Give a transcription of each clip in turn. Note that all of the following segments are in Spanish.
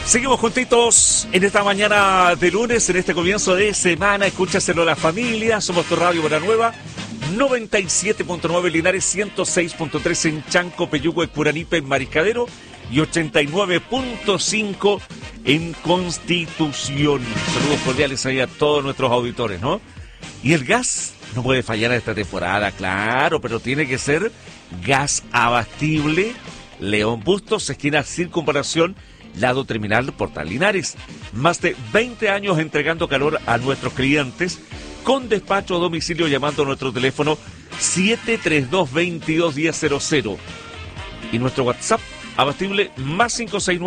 Seguimos juntitos en esta mañana de lunes, en este comienzo de semana. Escúchaselo a la familia. Somos tu radio Buena Nueva, 97.9 Linares, 106.3 en Chanco, Peyúgue, Curanipe, en Mariscadero y 89.5 en Constitución. Saludos cordiales ahí a todos nuestros auditores, ¿no? Y el gas no puede fallar a esta temporada, claro, pero tiene que ser gas abastible. León Bustos, esquina Circunvalación, lado terminal Portal Linares. Más de 20 años entregando calor a nuestros clientes con despacho a domicilio llamando a nuestro teléfono 732-22-1000 y nuestro WhatsApp abastible más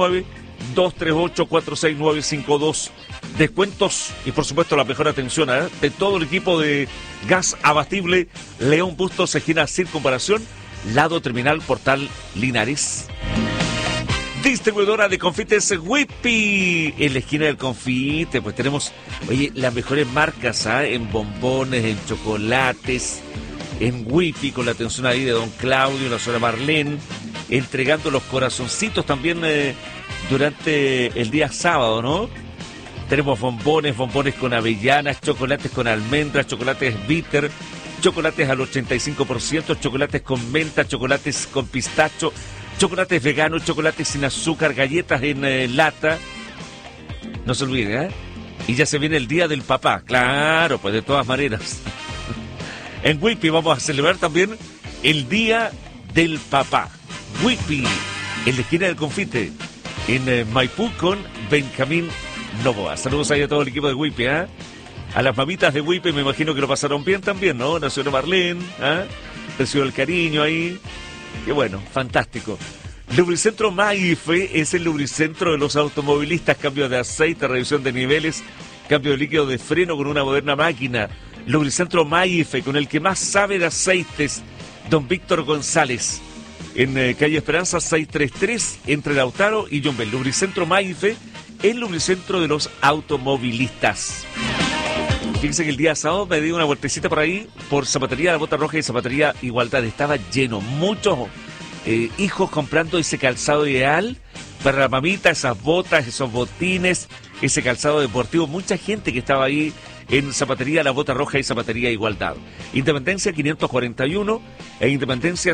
569-238-46952. Descuentos y por supuesto la mejor atención de todo el equipo de gas abastible León Bustos, esquina Circunvalación, lado terminal Portal Linares. Distribuidora de confites Whippy, en la esquina del confite, pues tenemos, oye, las mejores marcas, en bombones, en chocolates, en Whippy, con la atención ahí de don Claudio, la señora Marlene, entregando los corazoncitos también durante el día sábado, ¿no? Tenemos bombones con avellanas, chocolates con almendras, chocolates bitter, chocolates al 85%, chocolates con menta, chocolates con pistacho, chocolates veganos, chocolates sin azúcar, galletas en lata. No se olviden, Y ya se viene el Día del Papá. Claro, pues de todas maneras. En Whippy vamos a celebrar también el Día del Papá. Whippy, en la esquina del confite, en Maipú con Benjamín Novoa. Saludos ahí a todo el equipo de Whippy, A las mamitas de Whippy me imagino que lo pasaron bien también, ¿no? La señora Marlene, recibió el cariño ahí. Qué bueno, fantástico. Lubricentro Maife es el lubricentro de los automovilistas. Cambio de aceite, revisión de niveles, cambio de líquido de freno con una moderna máquina. Lubricentro Maife, con el que más sabe de aceites, don Víctor González. En calle Esperanza 633, entre Lautaro y Yumbel. Lubricentro Maife, el lubricentro de los automovilistas. Fíjense que el día sábado me di una vueltecita por ahí, por Zapatería La Bota Roja y Zapatería Igualdad. Estaba lleno, muchos hijos comprando ese calzado ideal para la mamita, esas botas, esos botines, ese calzado deportivo. Mucha gente que estaba ahí en Zapatería La Bota Roja y Zapatería Igualdad. Independencia 541 e Independencia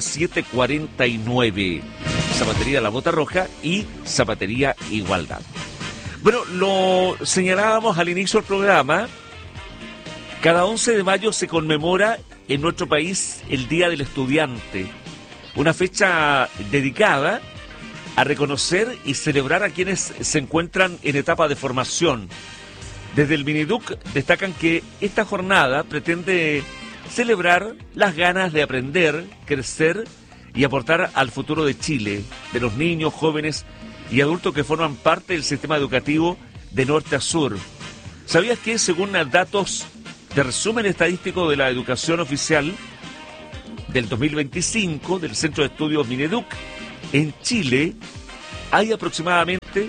749. Zapatería La Bota Roja y Zapatería Igualdad. Bueno, lo señalábamos al inicio del programa. Cada 11 de mayo se conmemora en nuestro país el Día del Estudiante, una fecha dedicada a reconocer y celebrar a quienes se encuentran en etapa de formación. Desde el Mineduc destacan que esta jornada pretende celebrar las ganas de aprender, crecer y aportar al futuro de Chile, de los niños, jóvenes y adultos que forman parte del sistema educativo de norte a sur. ¿Sabías que según datos de resumen estadístico de la educación oficial del 2025 del Centro de Estudios Mineduc, en Chile hay aproximadamente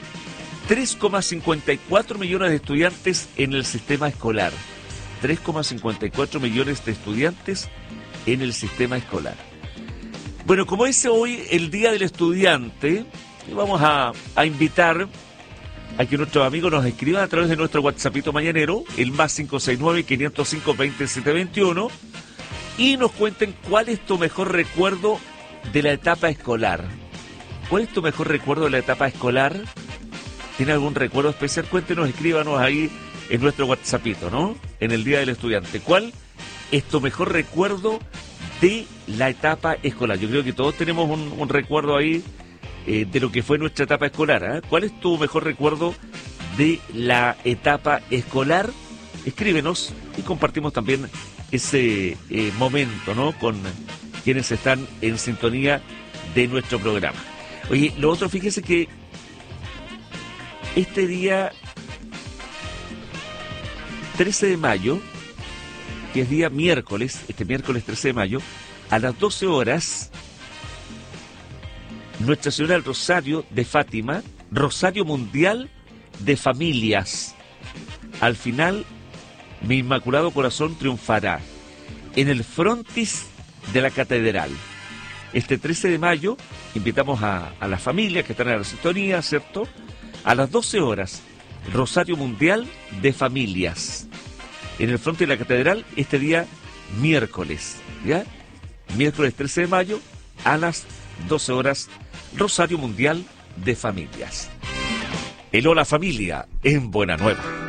3,54 millones de estudiantes en el sistema escolar? 3,54 millones de estudiantes en el sistema escolar. Bueno, como es hoy el Día del Estudiante, vamos a invitar a que nuestros amigos nos escriban a través de nuestro WhatsAppito mañanero, el más 569-505-2721, y nos cuenten cuál es tu mejor recuerdo de la etapa escolar. ¿Cuál es tu mejor recuerdo de la etapa escolar? ¿Tiene algún recuerdo especial? Cuéntenos, escríbanos ahí en nuestro WhatsAppito, ¿no? En el Día del Estudiante. ¿Cuál es tu mejor recuerdo de la etapa escolar? Yo creo que todos tenemos un recuerdo ahí de lo que fue nuestra etapa escolar. ¿Cuál es tu mejor recuerdo de la etapa escolar? Escríbenos y compartimos también ese momento, ¿no? Con quienes están en sintonía de nuestro programa. Oye, lo otro, fíjese que este día 13 de mayo, que es día miércoles, este miércoles 13 de mayo, a las 12 horas, Nuestra Señora del Rosario de Fátima, Rosario Mundial de Familias. Al final, mi Inmaculado Corazón triunfará en el frontis de la catedral. Este 13 de mayo invitamos a las familias que están en la sintonía, ¿cierto?, A las 12 horas, Rosario Mundial de Familias. En el frente de la catedral, este día miércoles, ¿ya? Miércoles 13 de mayo, a las 12 horas, Rosario Mundial de Familias. El Hola Familia en Buena Nueva.